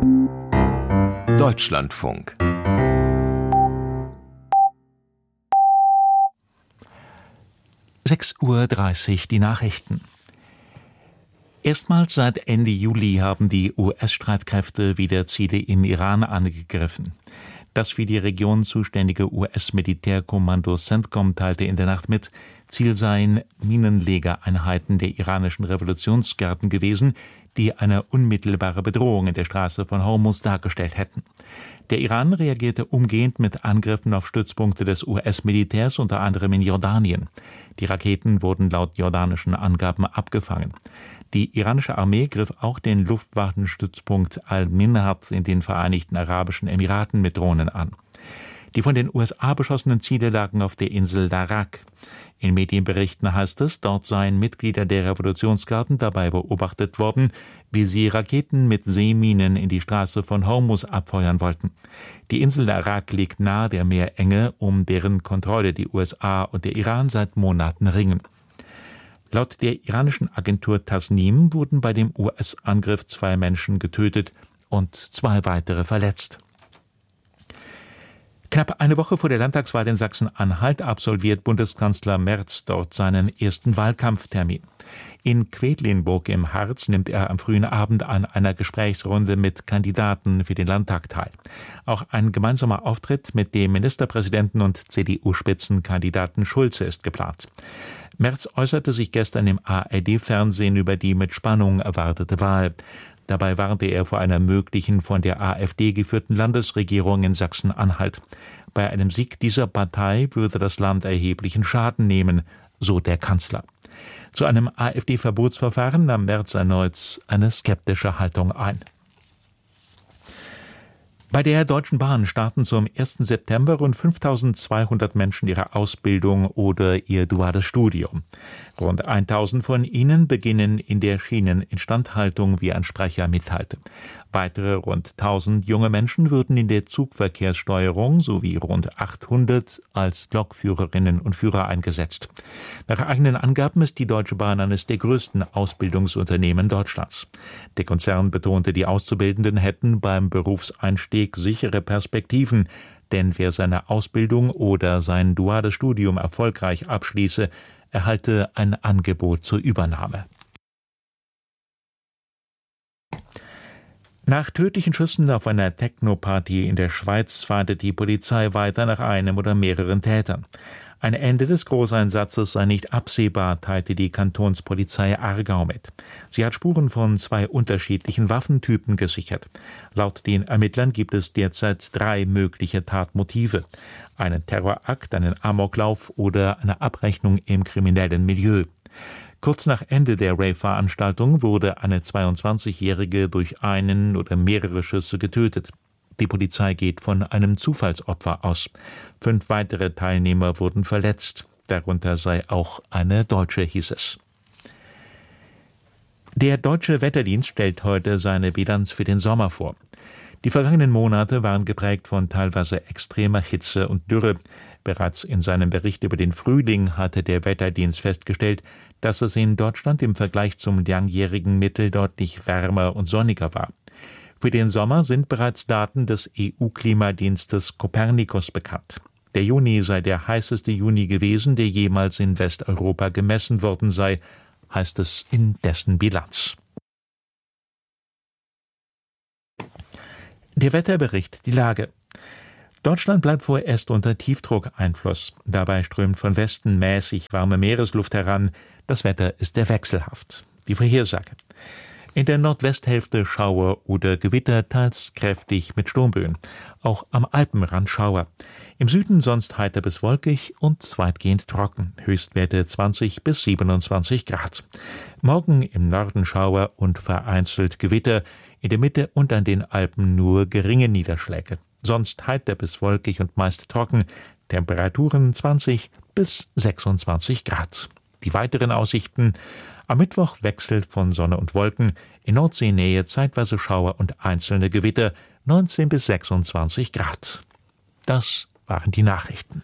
Deutschlandfunk. (6:30 Uhr) die Nachrichten. Erstmals seit Ende Juli haben die US-Streitkräfte wieder Ziele im Iran angegriffen. Das für die Region zuständige US-Militärkommando CENTCOM teilte in der Nacht mit, Ziel seien Minenlegereinheiten der iranischen Revolutionsgarden gewesen, die eine unmittelbare Bedrohung in der Straße von Hormuz dargestellt hätten. Der Iran reagierte umgehend mit Angriffen auf Stützpunkte des US-Militärs, unter anderem in Jordanien. Die Raketen wurden laut jordanischen Angaben abgefangen. Die iranische Armee griff auch den Luftwaffenstützpunkt Al-Minhad in den Vereinigten Arabischen Emiraten mit Drohnen an. Die von den USA beschossenen Ziele lagen auf der Insel Darak. In Medienberichten heißt es, dort seien Mitglieder der Revolutionsgarden dabei beobachtet worden, wie sie Raketen mit Seeminen in die Straße von Hormuz abfeuern wollten. Die Insel Darak liegt nahe der Meerenge, um deren Kontrolle die USA und der Iran seit Monaten ringen. Laut der iranischen Agentur Tasnim wurden bei dem US-Angriff 2 Menschen getötet und 2 weitere verletzt. Knapp eine Woche vor der Landtagswahl in Sachsen-Anhalt absolviert Bundeskanzler Merz dort seinen ersten Wahlkampftermin. In Quedlinburg im Harz nimmt er am frühen Abend an einer Gesprächsrunde mit Kandidaten für den Landtag teil. Auch ein gemeinsamer Auftritt mit dem Ministerpräsidenten und CDU-Spitzenkandidaten Schulze ist geplant. Merz äußerte sich gestern im ARD-Fernsehen über die mit Spannung erwartete Wahl. Dabei warnte er vor einer möglichen von der AfD geführten Landesregierung in Sachsen-Anhalt. Bei einem Sieg dieser Partei würde das Land erheblichen Schaden nehmen, so der Kanzler. Zu einem AfD-Verbotsverfahren nahm Merz erneut eine skeptische Haltung ein. Bei der Deutschen Bahn starten zum 1. September rund 5.200 Menschen ihre Ausbildung oder ihr duales Studium. Rund 1.000 von ihnen beginnen in der Schieneninstandhaltung, wie ein Sprecher mitteilte. Weitere rund 1.000 junge Menschen würden in der Zugverkehrssteuerung sowie rund 800 als Lokführerinnen und Führer eingesetzt. Nach eigenen Angaben ist die Deutsche Bahn eines der größten Ausbildungsunternehmen Deutschlands. Der Konzern betonte, die Auszubildenden hätten beim Berufseinstieg sichere Perspektiven, denn wer seine Ausbildung oder sein duales Studium erfolgreich abschließe, erhalte ein Angebot zur Übernahme. Nach tödlichen Schüssen auf einer Techno-Party in der Schweiz fahndet die Polizei weiter nach einem oder mehreren Tätern. Ein Ende des Großeinsatzes sei nicht absehbar, teilte die Kantonspolizei Aargau mit. Sie hat Spuren von 2 unterschiedlichen Waffentypen gesichert. Laut den Ermittlern gibt es derzeit 3 mögliche Tatmotive: einen Terrorakt, einen Amoklauf oder eine Abrechnung im kriminellen Milieu. Kurz nach Ende der Rave-Veranstaltung wurde eine 22-Jährige durch einen oder mehrere Schüsse getötet. Die Polizei geht von einem Zufallsopfer aus. 5 weitere Teilnehmer wurden verletzt. Darunter sei auch eine Deutsche, hieß es. Der Deutsche Wetterdienst stellt heute seine Bilanz für den Sommer vor. Die vergangenen Monate waren geprägt von teilweise extremer Hitze und Dürre. Bereits in seinem Bericht über den Frühling hatte der Wetterdienst festgestellt, dass es in Deutschland im Vergleich zum langjährigen Mittel deutlich wärmer und sonniger war. Für den Sommer sind bereits Daten des EU-Klimadienstes Copernicus bekannt. Der Juni sei der heißeste Juni gewesen, der jemals in Westeuropa gemessen worden sei, heißt es in dessen Bilanz. Der Wetterbericht, die Lage. Deutschland bleibt vorerst unter Tiefdruckeinfluss. Dabei strömt von Westen mäßig warme Meeresluft heran. Das Wetter ist sehr wechselhaft. Die Vorhersage. In der Nordwesthälfte Schauer oder Gewitter, teils kräftig mit Sturmböen. Auch am Alpenrand Schauer. Im Süden sonst heiter bis wolkig und weitgehend trocken. Höchstwerte 20 bis 27 Grad. Morgen im Norden Schauer und vereinzelt Gewitter. In der Mitte und an den Alpen nur geringe Niederschläge. Sonst heiter bis wolkig und meist trocken. Temperaturen 20 bis 26 Grad. Die weiteren Aussichten: am Mittwoch wechselt von Sonne und Wolken, in Nordseenähe zeitweise Schauer und einzelne Gewitter, 19 bis 26 Grad. Das waren die Nachrichten.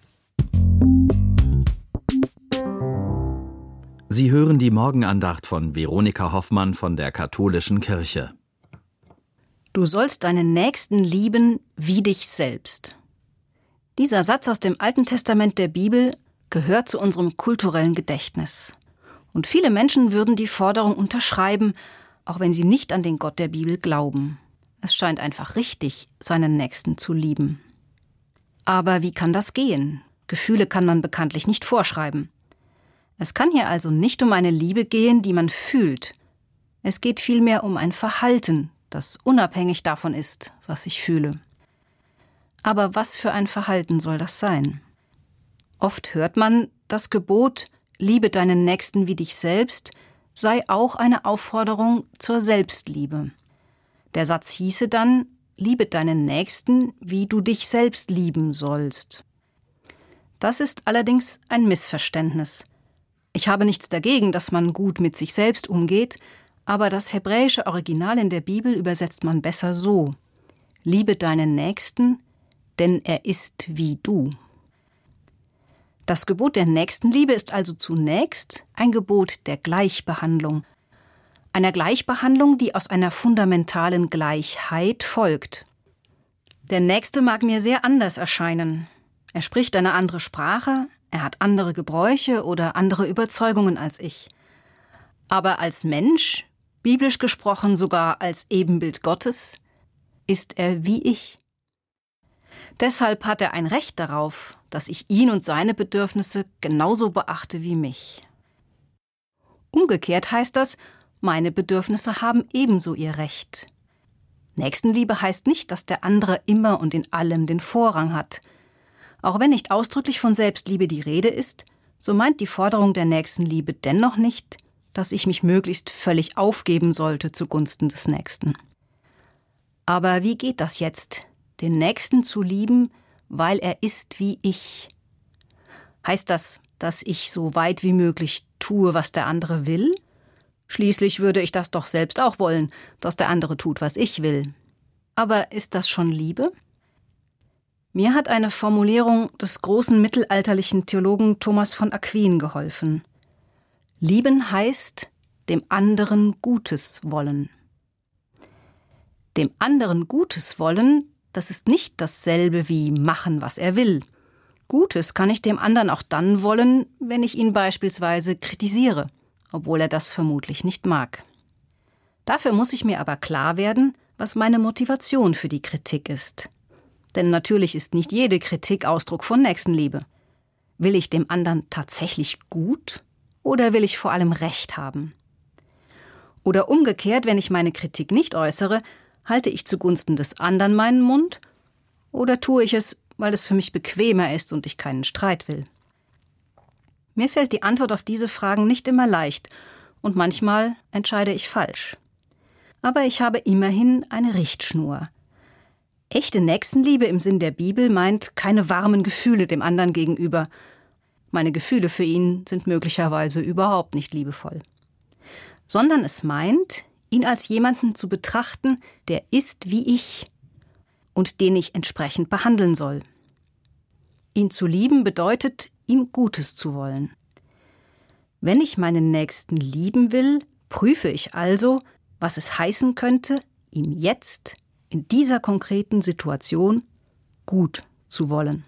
Sie hören die Morgenandacht von Veronika Hoffmann von der Katholischen Kirche. Du sollst deinen Nächsten lieben wie dich selbst. Dieser Satz aus dem Alten Testament der Bibel gehört zu unserem kulturellen Gedächtnis. Und viele Menschen würden die Forderung unterschreiben, auch wenn sie nicht an den Gott der Bibel glauben. Es scheint einfach richtig, seinen Nächsten zu lieben. Aber wie kann das gehen? Gefühle kann man bekanntlich nicht vorschreiben. Es kann hier also nicht um eine Liebe gehen, die man fühlt. Es geht vielmehr um ein Verhalten, das unabhängig davon ist, was ich fühle. Aber was für ein Verhalten soll das sein? Oft hört man, das Gebot, liebe deinen Nächsten wie dich selbst, sei auch eine Aufforderung zur Selbstliebe. Der Satz hieße dann, liebe deinen Nächsten, wie du dich selbst lieben sollst. Das ist allerdings ein Missverständnis. Ich habe nichts dagegen, dass man gut mit sich selbst umgeht, aber das hebräische Original in der Bibel übersetzt man besser so: Liebe deinen Nächsten, denn er ist wie du. Das Gebot der Nächstenliebe ist also zunächst ein Gebot der Gleichbehandlung. Einer Gleichbehandlung, die aus einer fundamentalen Gleichheit folgt. Der Nächste mag mir sehr anders erscheinen. Er spricht eine andere Sprache, er hat andere Gebräuche oder andere Überzeugungen als ich. Aber als Mensch, biblisch gesprochen sogar als Ebenbild Gottes, ist er wie ich. Deshalb hat er ein Recht darauf, dass ich ihn und seine Bedürfnisse genauso beachte wie mich. Umgekehrt heißt das, meine Bedürfnisse haben ebenso ihr Recht. Nächstenliebe heißt nicht, dass der andere immer und in allem den Vorrang hat. Auch wenn nicht ausdrücklich von Selbstliebe die Rede ist, so meint die Forderung der Nächstenliebe dennoch nicht, dass ich mich möglichst völlig aufgeben sollte zugunsten des Nächsten. Aber wie geht das jetzt, den Nächsten zu lieben, weil er ist wie ich? Heißt das, dass ich so weit wie möglich tue, was der andere will? Schließlich würde ich das doch selbst auch wollen, dass der andere tut, was ich will. Aber ist das schon Liebe? Mir hat eine Formulierung des großen mittelalterlichen Theologen Thomas von Aquin geholfen. Lieben heißt, dem anderen Gutes wollen. Dem anderen Gutes wollen, das ist nicht dasselbe wie machen, was er will. Gutes kann ich dem anderen auch dann wollen, wenn ich ihn beispielsweise kritisiere, obwohl er das vermutlich nicht mag. Dafür muss ich mir aber klar werden, was meine Motivation für die Kritik ist. Denn natürlich ist nicht jede Kritik Ausdruck von Nächstenliebe. Will ich dem anderen tatsächlich gut oder will ich vor allem Recht haben? Oder umgekehrt, wenn ich meine Kritik nicht äußere, halte ich zugunsten des anderen meinen Mund oder tue ich es, weil es für mich bequemer ist und ich keinen Streit will? Mir fällt die Antwort auf diese Fragen nicht immer leicht und manchmal entscheide ich falsch. Aber ich habe immerhin eine Richtschnur. Echte Nächstenliebe im Sinn der Bibel meint keine warmen Gefühle dem anderen gegenüber. Meine Gefühle für ihn sind möglicherweise überhaupt nicht liebevoll. Sondern es meint, ihn als jemanden zu betrachten, der ist wie ich und den ich entsprechend behandeln soll. Ihn zu lieben bedeutet, ihm Gutes zu wollen. Wenn ich meinen Nächsten lieben will, prüfe ich also, was es heißen könnte, ihm jetzt, in dieser konkreten Situation, gut zu wollen.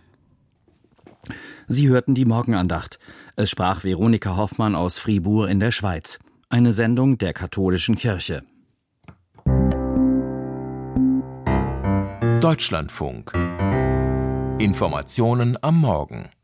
Sie hörten die Morgenandacht. Es sprach Veronika Hoffmann aus Fribourg in der Schweiz. Eine Sendung der Katholischen Kirche. Deutschlandfunk. Informationen am Morgen.